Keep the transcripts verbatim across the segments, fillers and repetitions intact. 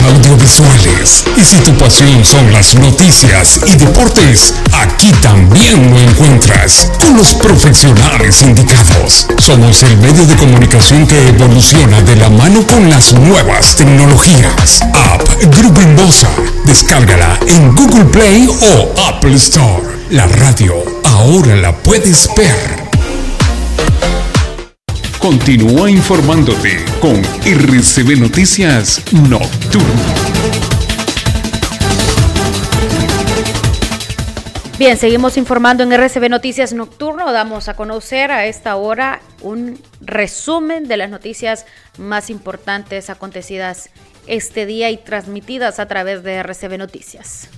audiovisuales. Y si tu pasión son las noticias y deportes, aquí también lo encuentras con los profesionales indicados. Somos el medio de comunicación que evoluciona de la mano con las nuevas tecnologías. App Grupo Inbosa. Descárgala en Google Play o Apple Store. La radio ahora la puedes ver. Continúa informándote con R C B Noticias Nocturno. Bien, seguimos informando en R C B Noticias Nocturno. Damos a conocer a esta hora un resumen de las noticias más importantes acontecidas este día y transmitidas a través de R C B Noticias.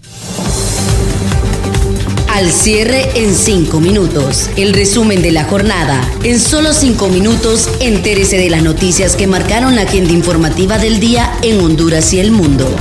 Al cierre en cinco minutos. El resumen de la jornada. En solo cinco minutos, entérese de las noticias que marcaron la agenda informativa del día en Honduras y el mundo.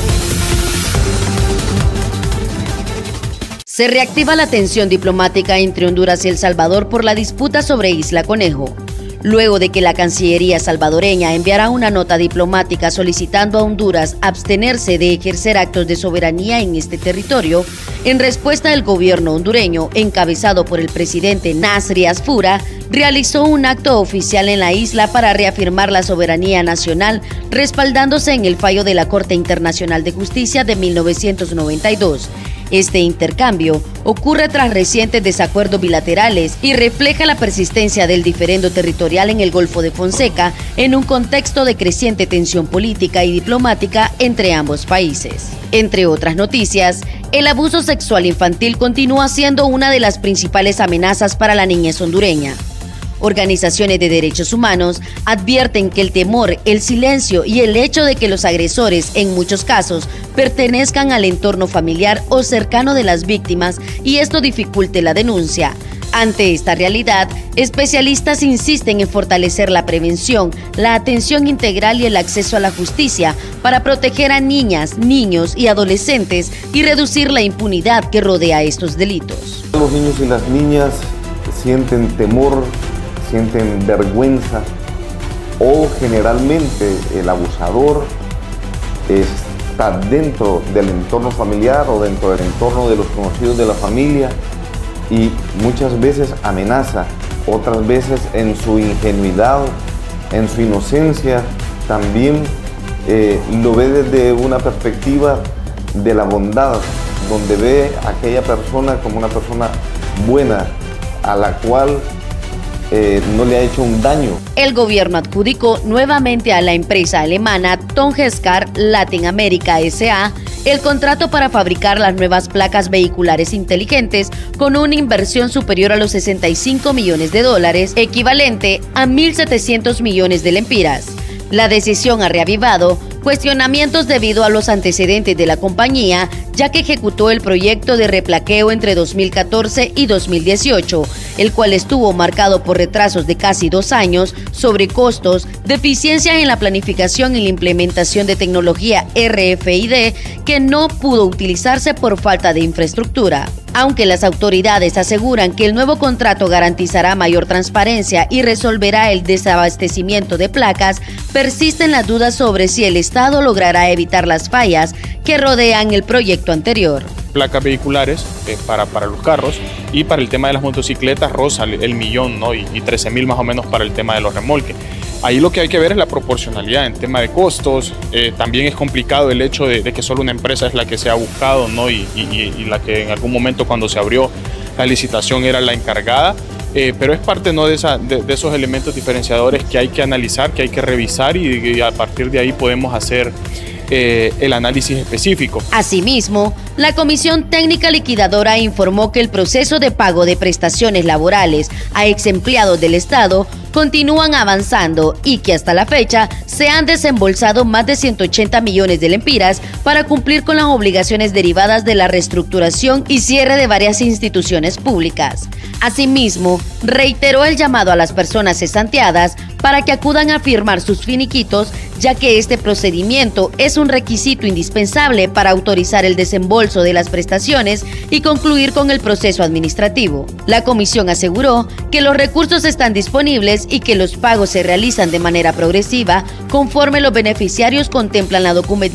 Se reactiva la tensión diplomática entre Honduras y El Salvador por la disputa sobre Isla Conejo. Luego de que la Cancillería salvadoreña enviara una nota diplomática solicitando a Honduras abstenerse de ejercer actos de soberanía en este territorio, en respuesta el gobierno hondureño, encabezado por el presidente Nasri Asfura, realizó un acto oficial en la isla para reafirmar la soberanía nacional, respaldándose en el fallo de la Corte Internacional de Justicia de mil novecientos noventa y dos. Este intercambio ocurre tras recientes desacuerdos bilaterales y refleja la persistencia del diferendo territorial en el Golfo de Fonseca en un contexto de creciente tensión política y diplomática entre ambos países. Entre otras noticias, el abuso sexual infantil continúa siendo una de las principales amenazas para la niñez hondureña. Organizaciones de derechos humanos advierten que el temor, el silencio y el hecho de que los agresores, en muchos casos, pertenezcan al entorno familiar o cercano de las víctimas y esto dificulte la denuncia. Ante esta realidad, especialistas insisten en fortalecer la prevención, la atención integral y el acceso a la justicia para proteger a niñas, niños y adolescentes y reducir la impunidad que rodea estos delitos. Los niños y las niñas sienten temor, sienten vergüenza o generalmente el abusador está dentro del entorno familiar o dentro del entorno de los conocidos de la familia y muchas veces amenaza, otras veces en su ingenuidad, en su inocencia, también eh, lo ve desde una perspectiva de la bondad, donde ve a aquella persona como una persona buena, a la cual Eh, no le ha hecho un daño. El gobierno adjudicó nuevamente a la empresa alemana Tongescar Latin America S A el contrato para fabricar las nuevas placas vehiculares inteligentes con una inversión superior a los sesenta y cinco millones de dólares, equivalente a mil setecientos millones de lempiras. La decisión ha reavivado cuestionamientos debido a los antecedentes de la compañía, ya que ejecutó el proyecto de replaqueo entre dos mil catorce y dos mil dieciocho, el cual estuvo marcado por retrasos de casi dos años, sobrecostos, deficiencias en la planificación y la implementación de tecnología R F I D que no pudo utilizarse por falta de infraestructura. Aunque las autoridades aseguran que el nuevo contrato garantizará mayor transparencia y resolverá el desabastecimiento de placas, persisten las dudas sobre si el Estado logrará evitar las fallas que rodean el proyecto anterior. Placas vehiculares eh, para, para los carros y para el tema de las motocicletas roza el, el millón, ¿no? y, y trece mil más o menos para el tema de los remolques. Ahí lo que hay que ver es la proporcionalidad en tema de costos. Eh, también es complicado el hecho de, de que solo una empresa es la que se ha buscado, ¿no? y, y, y la que en algún momento cuando se abrió la licitación era la encargada. Eh, pero es parte, ¿no? de, esa, de, de esos elementos diferenciadores que hay que analizar, que hay que revisar y, y a partir de ahí podemos hacer Eh, el análisis específico. Asimismo, la Comisión Técnica Liquidadora informó que el proceso de pago de prestaciones laborales a ex empleados del Estado continúan avanzando y que hasta la fecha se han desembolsado más de ciento ochenta millones de lempiras para cumplir con las obligaciones derivadas de la reestructuración y cierre de varias instituciones públicas. Asimismo, reiteró el llamado a las personas cesanteadas para que acudan a firmar sus finiquitos, ya que este procedimiento es un requisito indispensable para autorizar el desembolso de las prestaciones y concluir con el proceso administrativo. La comisión aseguró que los recursos están disponibles y que los pagos se realizan de manera progresiva conforme los beneficiarios contemplan la documentación